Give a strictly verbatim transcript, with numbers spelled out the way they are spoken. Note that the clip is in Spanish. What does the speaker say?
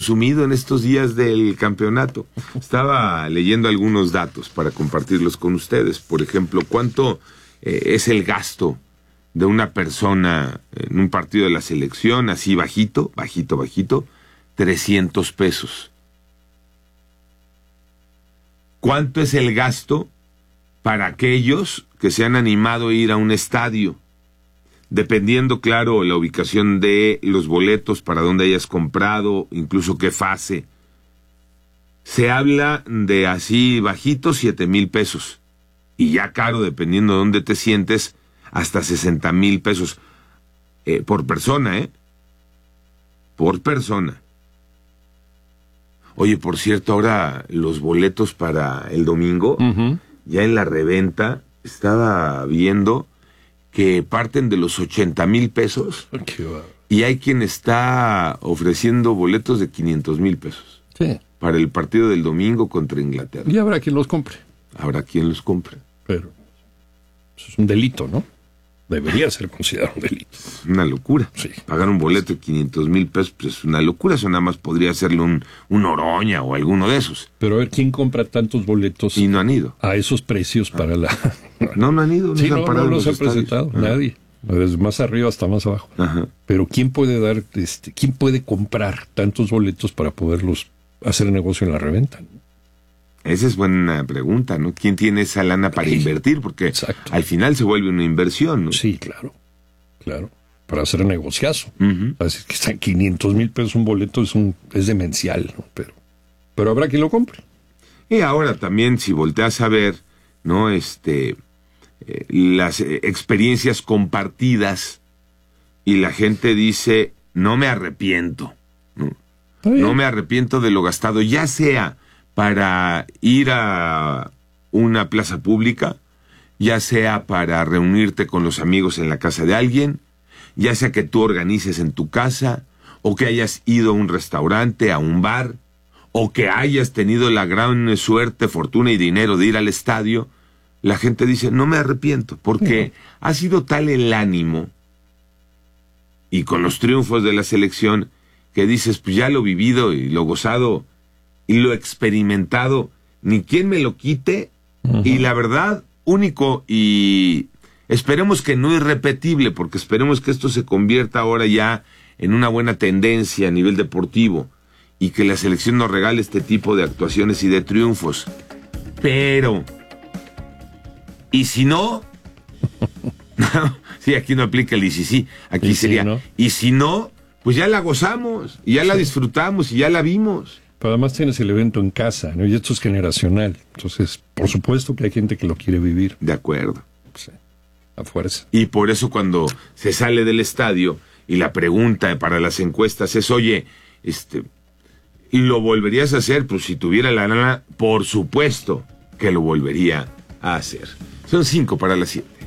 consumido en estos días del campeonato. Estaba leyendo algunos datos para compartirlos con ustedes. Por ejemplo, ¿cuánto eh, es el gasto de una persona en un partido de la selección, así bajito, bajito, bajito? trescientos pesos. ¿Cuánto es el gasto para aquellos que se han animado a ir a un estadio? Dependiendo, claro, la ubicación de los boletos, para dónde hayas comprado, incluso qué fase. Se habla de así bajito, siete mil pesos. Y ya caro, dependiendo de dónde te sientes, hasta sesenta mil pesos. Eh, por persona, ¿eh? Por persona. Oye, por cierto, ahora los boletos para el domingo, uh-huh. ya en la reventa, estaba viendo que parten de los ochenta mil pesos. Okay. Y hay quien está ofreciendo boletos de quinientos mil pesos. Sí. Para el partido del domingo contra Inglaterra. Y habrá quien los compre. Habrá quien los compre. Pero eso es un delito, ¿no? Debería ser considerado un delito. Una locura. Sí. Pagar un boleto de quinientos mil pesos pues es una locura. Eso nada más podría hacerlo un, un Oroña o alguno de esos. Pero a ver, ¿quién compra tantos boletos? Y no han ido. A esos precios para la... No, no han ido. No sí, se han no, parado no los en los ha presentado Ajá. nadie. Desde más arriba hasta más abajo. Ajá. Pero ¿quién puede dar, este, quién puede comprar tantos boletos para poderlos hacer negocio en la reventa? Esa es buena pregunta, ¿no? ¿Quién tiene esa lana para Sí. invertir? Porque Exacto. al final se vuelve una inversión, ¿no? Sí, claro. Claro. Para hacer negociazo. Uh-huh. Así que están quinientos mil pesos un boleto, es un es demencial, ¿no? Pero, pero habrá quien lo compre. Y ahora también, si volteas a ver, ¿no? Este, eh, las eh, experiencias compartidas y la gente dice, no me arrepiento, ¿no? No me arrepiento de lo gastado, ya sea para ir a una plaza pública, ya sea para reunirte con los amigos en la casa de alguien, ya sea que tú organices en tu casa, o que hayas ido a un restaurante, a un bar, o que hayas tenido la gran suerte, fortuna y dinero de ir al estadio, la gente dice, no me arrepiento, porque uh-huh. ha sido tal el ánimo, y con los triunfos de la selección, que dices, pues ya lo vivido y lo gozado, y lo experimentado, ni quien me lo quite, uh-huh. y la verdad, único y esperemos que no irrepetible, porque esperemos que esto se convierta ahora ya en una buena tendencia a nivel deportivo y que la selección nos regale este tipo de actuaciones y de triunfos. Pero, ¿y si no? Sí, aquí no aplica el y si sí, aquí ¿Y sería, si no? y si no, pues ya la gozamos, y ya la disfrutamos, y ya la vimos. Pero además tienes el evento en casa, ¿no? Y esto es generacional. Entonces, por supuesto que hay gente que lo quiere vivir. De acuerdo. Sí, a fuerza. Y por eso cuando se sale del estadio y la pregunta para las encuestas es, oye, este, ¿lo volverías a hacer? Pues si tuviera la lana, por supuesto que lo volvería a hacer. Son cinco para las siete.